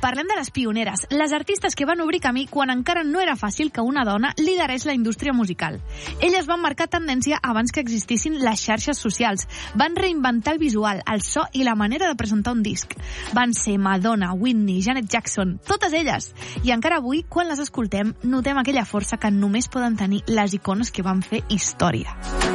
Parlem de les pioneres, les artistes que van obrir camí quan encara no era fàcil que una dona liderés la indústria musical. Elles van marcar tendència abans que existissin les xarxes socials. Van reinventar el visual, el so i la manera de presentar un disc. Van ser Madonna, Whitney, Janet Jackson, totes elles. I encara avui, quan les escoltem, notem aquella força que només poden tenir les icones que van fer història.